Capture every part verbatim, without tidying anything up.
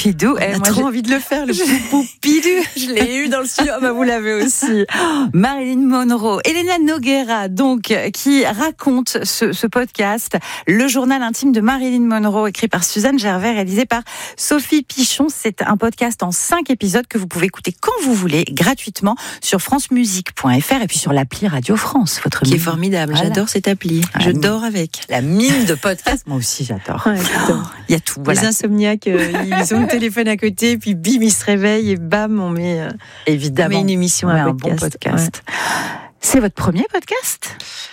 Poupidou. On a moi, trop j'ai... envie de le faire, le Poupidou. Je l'ai eu dans le studio. Bah, vous l'avez aussi. Marilyn Monroe. Elena Nogueira, donc, qui raconte ce, ce podcast, le journal intime de Marilyn Monroe, écrit par Suzanne Gervais, réalisé par Sophie Pichon. C'est un podcast en cinq épisodes que vous pouvez écouter quand vous voulez, gratuitement, sur francemusique point f r et puis sur l'appli Radio France. Votre qui mine. est formidable. Voilà. J'adore cette appli. Ah, je dors avec. La mine de podcast, moi aussi j'adore. Ouais, j'adore. Il y a tout. Voilà. Les insomniaques, euh, ils ont le téléphone à côté, puis bim, ils se réveillent et bam, on met, euh, évidemment, on met une émission, on met un, un podcast. bon podcast. Ouais. C'est votre premier podcast ?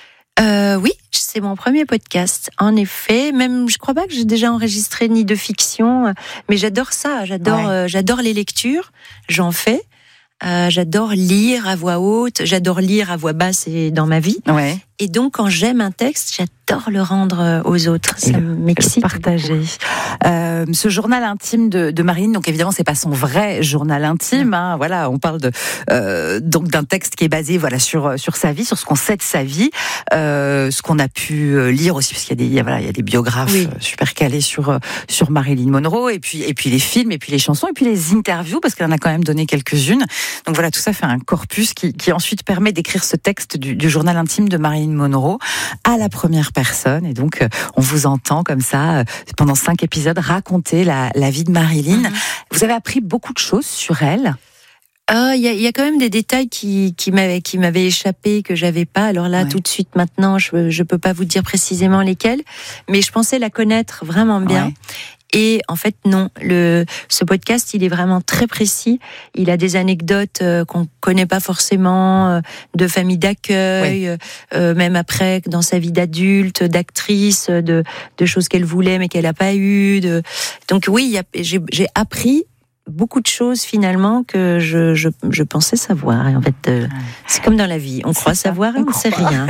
Euh, oui, c'est mon premier podcast. En effet, même je crois pas que j'ai déjà enregistré ni de fiction, mais j'adore ça. J'adore, ouais. euh, j'adore les lectures. J'en fais. Euh, j'adore lire à voix haute. J'adore lire à voix basse et dans ma vie. Ouais. Et donc, quand j'aime un texte, j'adore le rendre aux autres. Ça m'excite. Partager. Euh, ce journal intime de, de Marilyn, donc évidemment, c'est pas son vrai journal intime. Hein, voilà, on parle de euh, donc d'un texte qui est basé voilà sur sur sa vie, sur ce qu'on sait de sa vie, euh, ce qu'on a pu lire aussi, parce qu'il y a des il y a, voilà, il y a des biographes oui. super calés sur sur Marilyn Monroe, et puis et puis les films, et puis les chansons, et puis les interviews, parce qu'elle en a quand même donné quelques-unes. Donc voilà, tout ça fait un corpus qui qui ensuite permet d'écrire ce texte du, du journal intime de Marilyn Monroe à la première personne, et donc on vous entend comme ça pendant cinq épisodes raconter la, la vie de Marilyn. Mmh. Vous avez appris beaucoup de choses sur elle. Il euh, y, a, y a quand même des détails qui, qui m'avaient qui m'avaient échappé, que j'avais pas. Alors là, ouais. tout de suite maintenant, je je peux pas vous dire précisément lesquels, mais je pensais la connaître vraiment bien. Ouais. Et en fait, non. Le, ce podcast, il est vraiment très précis. Il a des anecdotes euh, qu'on connaît pas forcément, euh, de famille d'accueil, oui. euh, même après, dans sa vie d'adulte, d'actrice, de, de choses qu'elle voulait mais qu'elle a pas eu. De... Donc oui, y a, j'ai, j'ai appris beaucoup de choses finalement que je, je, je pensais savoir. Et en fait, euh, c'est comme dans la vie. On c'est croit ça, savoir et on ne sait rien.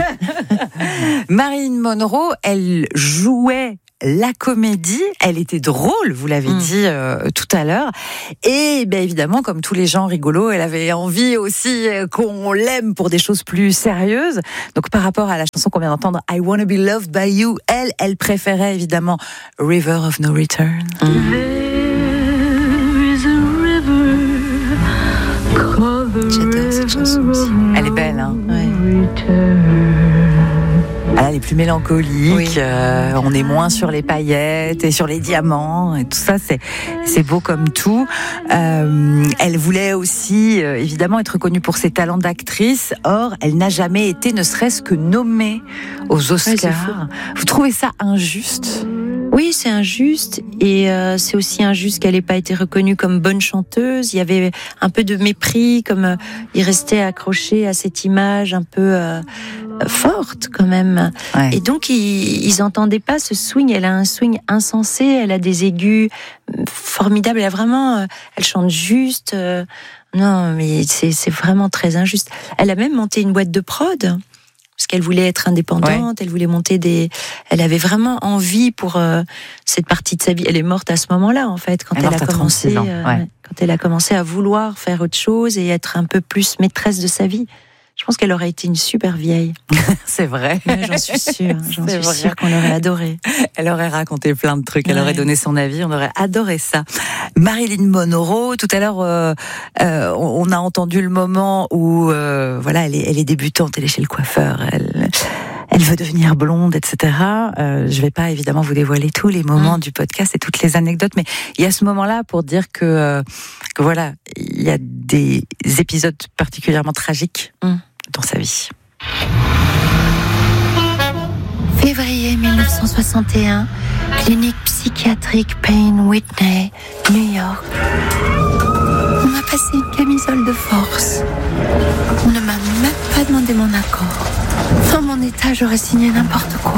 Marilyn Monroe, elle jouait la comédie, elle était drôle, vous l'avez mmh. dit euh, tout à l'heure, et bien évidemment, comme tous les gens rigolos, elle avait envie aussi qu'on l'aime pour des choses plus sérieuses. Donc par rapport à la chanson qu'on vient d'entendre, I Wanna Be Loved By You, elle, elle préférait évidemment River of No Return. Mmh. J'adore cette chanson aussi. Elle est belle, hein. Ouais. Elle est plus mélancolique, oui. euh, on est moins sur les paillettes et sur les diamants, et tout ça, c'est, c'est beau comme tout. Euh, elle voulait aussi, euh, évidemment, être connue pour ses talents d'actrice. Or, elle n'a jamais été, ne serait-ce que nommée aux Oscars. Ouais, vous trouvez ça injuste ? Oui, c'est injuste, et euh, c'est aussi injuste qu'elle n'ait pas été reconnue comme bonne chanteuse. Il y avait un peu de mépris, comme euh, il restait accroché à cette image un peu euh, forte quand même. Ouais. Et donc ils, ils entendaient pas ce swing. Elle a un swing insensé, elle a des aigus formidables. Elle a vraiment, euh, elle chante juste. Euh, non, mais c'est, c'est vraiment très injuste. Elle a même monté une boîte de prod. Parce qu'elle voulait être indépendante, ouais. elle voulait monter des... Elle avait vraiment envie pour euh, cette partie de sa vie. Elle est morte à ce moment-là, en fait, quand elle, elle a commencé, ans, euh, ouais. quand elle a commencé à vouloir faire autre chose et être un peu plus maîtresse de sa vie. Je pense qu'elle aurait été une super vieille. C'est vrai. Ouais, j'en suis sûre. J'en C'est suis vrai. sûre qu'on l'aurait adorée. Elle aurait raconté plein de trucs. Elle ouais. aurait donné son avis. On aurait adoré ça. Marilyn Monroe. Tout à l'heure, euh, euh, on a entendu le moment où, euh, voilà, elle est, elle est débutante. Elle est chez le coiffeur. Elle, elle veut devenir blonde, et cetera. Euh, je vais pas évidemment vous dévoiler tous les moments mmh. du podcast et toutes les anecdotes, mais il y a ce moment-là pour dire que, euh, que voilà, il y a des épisodes particulièrement tragiques mmh. dans sa vie. Février dix-neuf cent soixante et un, clinique psychiatrique Payne Whitney, New York. On m'a passé une camisole de force. On ne m'a même pas demandé mon accord. Dans mon état, j'aurais signé n'importe quoi.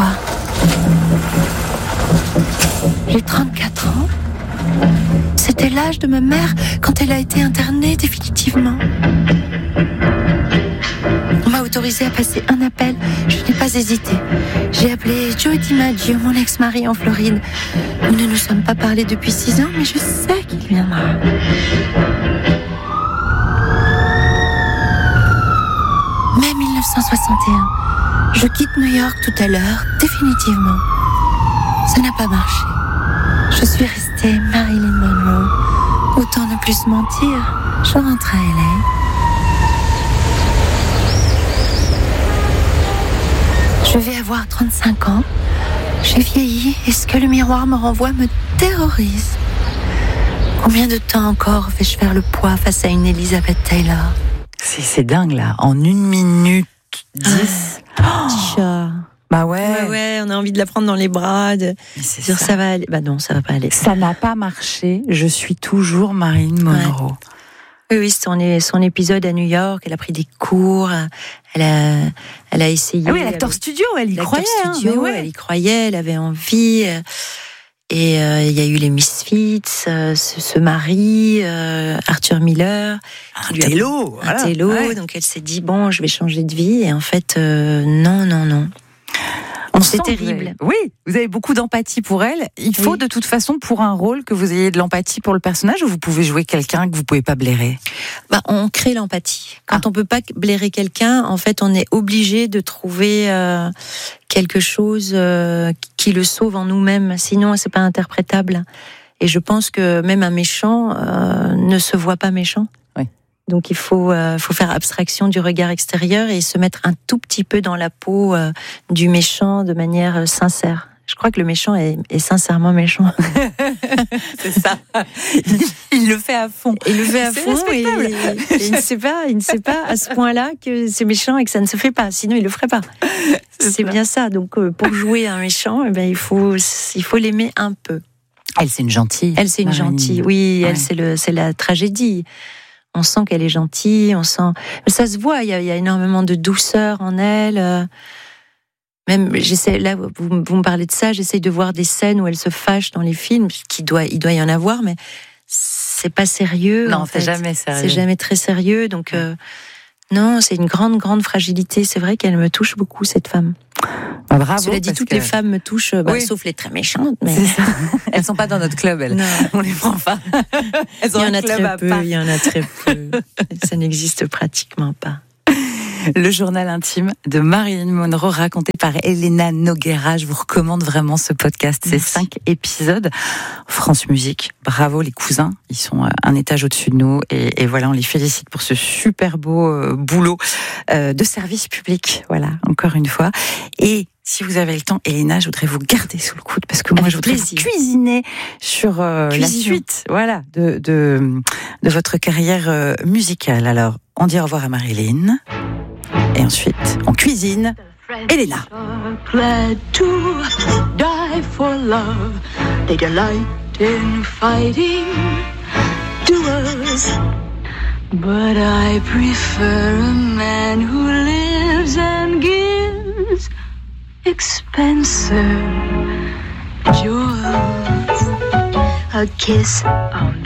J'ai trente-quatre ans. C'était l'âge de ma mère quand elle a été internée définitivement. On m'a autorisé à passer un appel. Je n'ai pas hésité. J'ai appelé Joe DiMaggio, mon ex-mari en Floride. Nous ne nous sommes pas parlé depuis six ans, mais je sais qu'il viendra. Mai dix-neuf cent soixante et un. Je quitte New York tout à l'heure, définitivement. Ça n'a pas marché. Je suis restée Marilyn Monroe. Autant ne plus se mentir, je rentre à L A. Je vais avoir trente-cinq ans. J'ai vieilli et ce que le miroir me renvoie me terrorise. Combien de temps encore vais-je faire le poids face à une Elizabeth Taylor ? C'est, c'est dingue là, en une minute dix. Ah, oh. Bah ouais. ouais. Ouais, on a envie de la prendre dans les bras, de c'est dire ça. ça va aller. Bah non, ça va pas aller. Ça n'a pas marché, je suis toujours Marilyn Monroe. Ouais. Oui, oui, son, son épisode à New York, elle a pris des cours, elle a, elle a essayé. Ah oui, l'acteur studio, elle y croyait. Studio, hein, ouais. Elle y croyait, elle avait envie. Et euh, il y a eu les Misfits, euh, ce, ce mari, euh, Arthur Miller. Un télo. Un télo, ouais. Donc elle s'est dit, bon, je vais changer de vie. Et en fait, euh, non, non, non. On c'est terrible. Vous avez, oui, vous avez beaucoup d'empathie pour elle. Il faut oui. de toute façon, pour un rôle, que vous ayez de l'empathie pour le personnage, ou vous pouvez jouer quelqu'un que vous pouvez pas blairer ? Bah, on crée l'empathie. Quand ah. on peut pas blairer quelqu'un, en fait, on est obligé de trouver euh, quelque chose euh, qui le sauve en nous-mêmes. Sinon, c'est pas interprétable. Et je pense que même un méchant euh, ne se voit pas méchant. Donc il faut, euh, faut faire abstraction du regard extérieur et se mettre un tout petit peu dans la peau euh, du méchant de manière euh, sincère. Je crois que le méchant est, est sincèrement méchant. C'est ça. Il, il le fait à fond. Il le fait à c'est fond et, et il ne sait pas, il ne sait pas à ce point-là que c'est méchant et que ça ne se fait pas. Sinon, il le ferait pas. C'est, c'est bien ça. Donc euh, pour jouer un méchant, eh ben il faut, il faut l'aimer un peu. Elle, c'est une gentille. Elle, c'est une Marine. gentille. Oui, ouais. Elle, c'est le, c'est la tragédie. On sent qu'elle est gentille, on sent. Ça se voit, il y a, il y a énormément de douceur en elle. Même, j'essaie, là, vous, vous me parlez de ça, j'essaie de voir des scènes où elle se fâche dans les films, qui doit, il doit y en avoir, mais c'est pas sérieux. Non, c'est jamais sérieux. C'est jamais très sérieux, donc euh, non, c'est une grande, grande fragilité. C'est vrai qu'elle me touche beaucoup, cette femme. Bah, bravo. Cela dit, toutes que... les femmes me touchent, bah, oui. Sauf les très méchantes. Mais... C'est ça. Elles sont pas dans notre club, elles. Non. On les prend pas. Elles ont il y en a très peu. Il y en a très peu. Ça n'existe pratiquement pas. Le journal intime de Marilyn Monroe, raconté par Elena Noguera. Je vous recommande vraiment ce podcast. C'est cinq épisodes. France Musique, bravo les cousins. Ils sont un étage au-dessus de nous. Et, et voilà, on les félicite pour ce super beau euh, boulot euh, de service public. Voilà, encore une fois. Et si vous avez le temps, Elena, je voudrais vous garder sous le coude parce que moi, Avec je voudrais plaisir. vous cuisiner sur euh, la suite, voilà, de de, de votre carrière euh, musicale. Alors, on dit au revoir à Marilyn. Et ensuite, on cuisine. Elena. Glad to die for love. They delight in fighting duels. But I prefer a man who lives and gives expensive jewels. A kiss on the